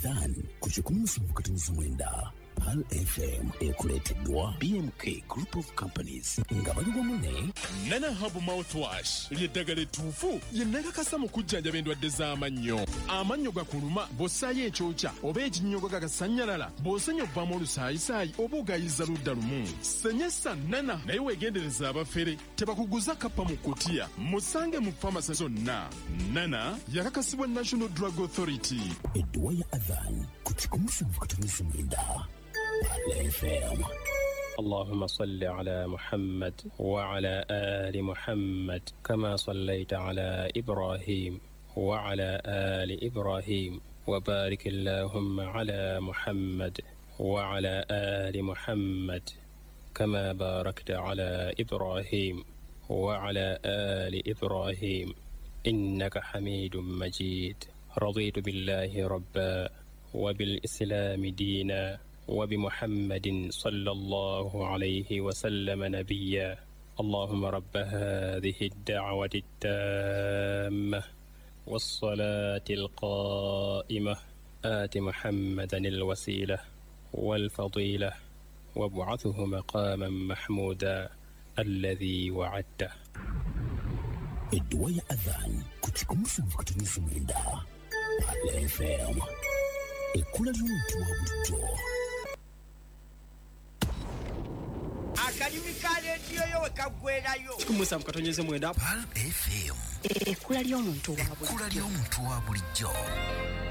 Then kuchikumu katuniza mwenda Pal FM ekuleteddwa BMK Group of Companies nga bali wamu Nana Hub Mouthwash lyeddagala ettuufu yennakakasa mu kujjanjaba endwadde z'amannyo. Amannyo gakuluma bw'ossaayo ekyokya oba ekinnyogo gagasanyalala bw'osenya obbamu olusaayisaayi oba ogayiza ludda lumu. Senyesa Nana naye weegendereza abafere tebakuguza kappa mu kutiya. Musange mu famasi zonna. Nana yakakasibwa National Drug Authority. Edduwa ya Adhan kuchikumu katuniza mwenda FM. اللهم صل على محمد وعلى آل محمد كما صليت على إبراهيم وعلى آل إبراهيم وبارك اللهم على محمد وعلى آل محمد كما باركت على إبراهيم وعلى آل إبراهيم إنك حميد مجيد. رضيت بالله ربا وبالإسلام دينا وبمحمد صلى الله عليه وسلم نبيا. اللهم رب هذه الدعوة التامة والصلاة القائمة آت محمدا الوسيلة والفضيلة وابعثه مقاما محمودا الذي wa'adta. Edduwa ya Adhan kuchikumu katuniza mwenda FM. Ekula ly'omuntu wa bulijjo. Akanyumi ka leediyo yo wekagwerayo. Kikumusa mukatonyeze mwenda Pal FM. Ekula ly'omuntu wa bulijjo. Ekula ly'omuntu wa bulijjo.